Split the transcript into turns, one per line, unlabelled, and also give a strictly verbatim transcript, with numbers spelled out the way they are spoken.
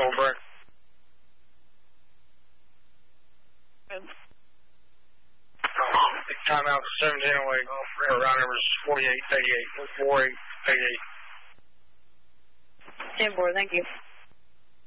Goldberg. Timeout seventeen oh eight. Round number is forty-eight eighty-eight. forty-eight eighty-eight.
ten four, thank you.